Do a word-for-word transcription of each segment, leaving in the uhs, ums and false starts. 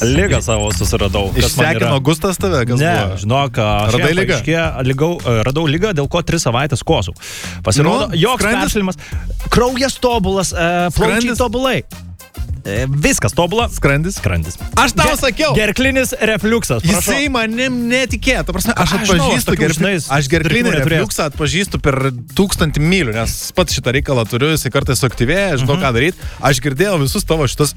Ligą savo susiradau. Išsekino Gustas tave, kas ne, buvo? žinok, aš Radai ligą? ligau, radau ligą, dėl ko tris savaitės kosų. Pasirodo, Nu, joks skrandis? peršalimas, kraujas tobulas, e, plaučiai Skrandis? tobulai. E, viskas tobula. Skrandis? Skrandis. Aš tau Ge- sakiau. Gerklinis refliuksas. prašau. Jisai manim netikėjo. Ta prasme, aš Aš žinau, aš atpažįstu, tokių, gerkli... žinai, aš gerklinį sutrikimų neturėjau. refliuksą atpažįstu per tūkstantį mylių, nes pats šitą reikalą turiu, jisai kartais suaktyvėja, žinau Mhm. ką daryti. Aš girdėjau visus tavo šitos...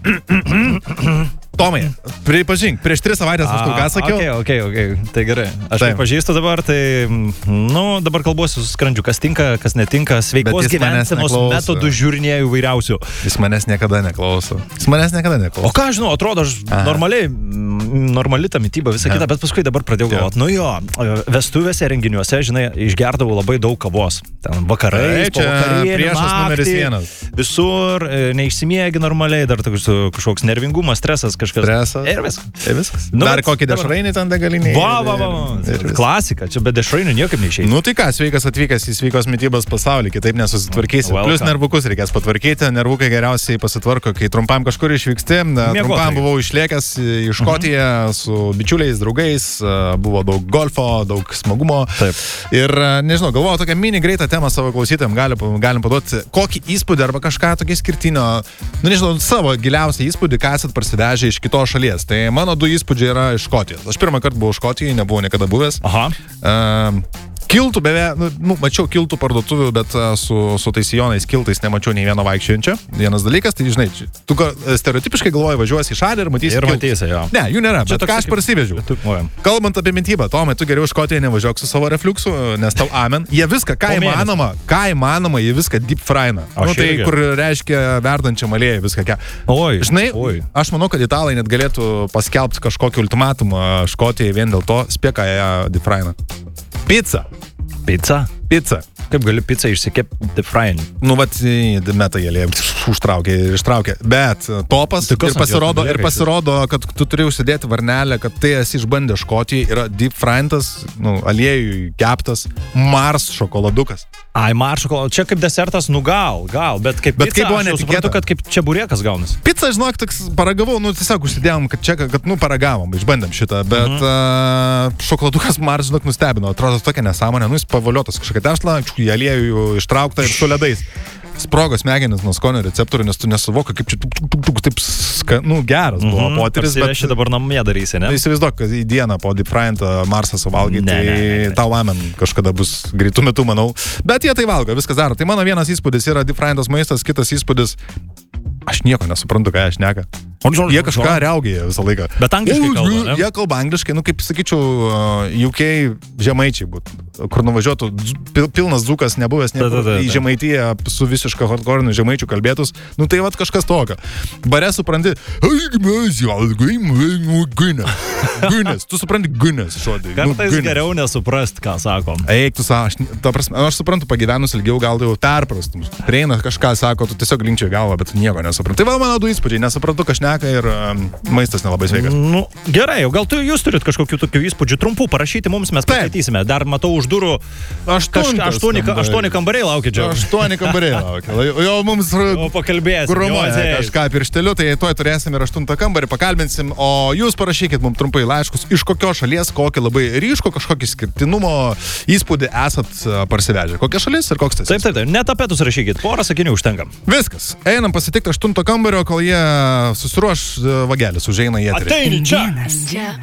Tomai, pripažink, prieš tris savaitės aš tau ką sakiau. Ok, ok, ok. Tai gerai. Aš Taip. pripažįstu dabar, tai, nu, dabar kalbuosiu su skrandžiu, kas tinka, kas netinka, sveikos Bet jis manęs gyvensenos neklauso. metodų žiūrinėjau vairiausių. Jis manęs niekada neklauso. Jis manęs niekada O neklauso. ką aš žinau, atrodo, aš Aha. normaliai, mm, normali ta mityba, visą Ne. kitą, bet paskui dabar pradėjau Jo. galvoti, nu jo, vestuvėse, renginiuose, žinai, išgerdavau labai daug kavos. Ten vakarai, Tai čia priešas numeris vienas. Visur, e, neišsimiegi normaliai, dar toks kažkoks nervingumas, stresas, kažkas. Stresas. Ir viskas. Tai viskas. Nu, Dar bet kokį dabar- dešrainį ten degalinį. Va, va, va, va. Klasika, čia be dešrainių niekaip neišeina. Nu tai ką, sveikas atvykęs į sveikos mitybos pasaulį, kitaip nesusitvarkysi. Welcome. Plius nervukus reikės patvarkyti, nervukai geriausiai pasitvarko, kai trumpam kažkur išvyksti. Trumpam buvau išlėkęs į Škotiją su bičiuliais, draugais, buvo daug golfo, daug smagumo. Taip. Ir nežinau, galvoju tokią mini greitą temą savo klausytėm, galim, galim paduoti, kokį įspūdį arba kažką tokį skirtinio, nu nežinau, savo giliausią įspūdį, ką esat parsivežę iš kitos šalies. Tai mano du įspūdžiai yra iš Škotijos. Aš pirmą kartą buvau Škotijoje, nebuvau niekada buvęs. Aha. Um, Kiltų beveik, nu, nu, mačiau kiltų parduotuvių, bet uh, su, su tais sijonais kiltais nemačiau nei vieno vaikščiojančio. Vienas dalykas, tai žinai, čia- tu ga- stereotipiškai galvoji, važiuosi į šalį ir matysi. Ir kiltus. matysi, jo. Ne, jų nėra, Čia bet toks ką aš kaip- parsivežiau. Tu- oi. Kalbant apie mitybą, Tomai, tu geriau Škotijoje nevažiuok su savo refliuksu, nes tau amen. Jie viską, ką Po mėnesio. įmanoma, ką įmanoma, jie viską deep fryna. Aš Nu, tai irgi. kur reiškia verdančią malėją viską. Ką. Oi. Žinai, Oi. aš manau, kad italai net galėtų paskelbti kažkokį ultimatumą Škotijai vien dėl to, spėk, ką jie deep fryna. Pizza. Pizza? Pizza. Kaip gali pizzą išsikepti deep frying? Nu, vat, meta jėlė, užtraukė ir ištraukė. Bet topas Tai kas ir ant jo pasirodo, tada ir lieka? pasirodo, kad tu turi užsidėti varnelę, kad tai esi išbandęs Škotijai, yra deep fryintas, nu, aliejui keptas, Mars šokoladukas. Ai, maršo, čia kaip desertas, nu gal, gal, bet kaip Bet pizza, kaip buvo aš jau netikėta. suprantu, kad kaip čia burėkas gaunas. Pizza, žinok, toks paragavau, nu, tiesiog užsidėjom, kad čia, kad, nu, paragavom, išbandėm šitą, bet mhm. uh, šokoladukas Mars, žinok, nustebino, atrodo tokia nesąmonė, nu, jis pavoliotas kažkokia tešla, į aliejų ištraukta ir su ledais. Sprogo smegenis nuo skonio receptorių, nes tu nesuvoki, kaip čia tuk, tuk, tuk, tuk, taip, ska, nu, geras buvo Mhm, potyris, bet... parsiveši dabar namie darysi, ne? Nu, įsivaizduok, kad į dieną po deep fryintą Marsą suvalgai, Ne, tai ne, ne, ne. tau amen kažkada bus greitų metų, manau. Bet jie tai valgo, viskas daro. Tai mano vienas įspūdis yra deep fryintas maistas, kitas įspūdis, aš nieko nesuprantu, ką jie šneka. Jie kažką riaugėja visą laiką. Bet angliškai kalba, ne? Jie kalba angliškai, nu kaip sakyčiau, U K žemaičiai būtų, kur nuvažiuotų dz- pil, pilnas dzūkas, nebuvęs Ta, ta, ta, niekur į ta. Žemaitiją su visiškai hardcore'iniu žemaičių kalbėtus, nu tai vat kažkas tokio. Bare supranti, Guinness, tu supranti Guinness žodį. nu, Kartais Guinness. geriau nesuprast, ką sakom. Eik, tu savo, aš, ta prasme, aš suprantu, pagyvenus ilgiau gal jau perprastum. Prieina kažką, sako, tu tiesiog linkčiai galvą, bet tu nieko nesupranti. Tai va mano du įspūdžiai, nesuprantu, ką šneka ir um, maistas nelabai sveikas. Nu, gerai, o gal tu jūs turit kažkokių tokių įspūdžių trumpų parašyti mums, mes Taip. paskaitysime. Dar matau už durų Aštuntas kažka- aštuoni, ka- kambariai. aštuoni kambariai laukia čia. Aštuoni kambariai laukia. Lai- Jau mums O pakalbėsim. grumoja jo, kažką piršteliu, tai tuoj turėsim ir aštuntą kambarį, pakalbinsim, o jūs parašykit mums trumpai laiškus, iš kokios šalies, kokį labai ryško, kažkokį skirtinumo įspūdį esat uh, parsivežę. Kokia šalis ir koks tas? Taip, taip, taip. Net tapetus rašykit. Porą sakinių užtenka. Viskas. Einam pasitikti aštunto kambario, kol jie susiruoš uh, vagelis, užeina į eterį. Ateini čia. Čia